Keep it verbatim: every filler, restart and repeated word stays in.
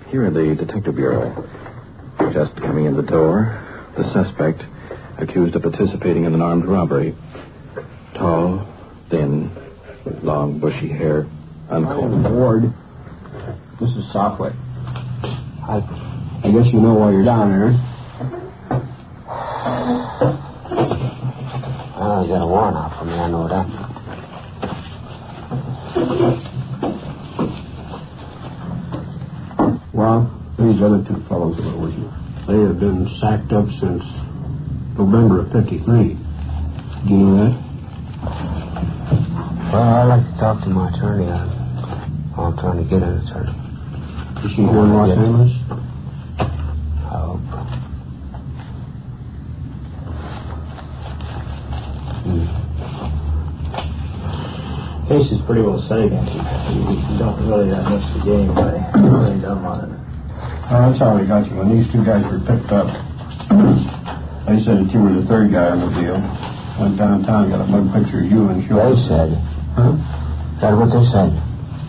Here at the Detective Bureau. Just coming in the door, the suspect, accused of participating in an armed robbery. Tall, thin, with long, bushy hair, uncombed. Hi, Ward. This is Softwick. I, I guess you know why you're down there. Well, you got a warrant out for me, I know that. Well, these other two fellows that were with you, they have been sacked up since November of fifty-three. Do you know that? Well, I'd like to talk to my attorney. I'm, I'm trying to get an attorney. Is she here in Los Angeles? I hope. Hmm. Case is pretty well set against you. You don't really have much to gain by putting dumb on it. Oh, that's how they got you. When these two guys were picked up, they said that you were the third guy on the deal. Went downtown, got a mug picture of you and showed. They said. Huh? Is that what they said?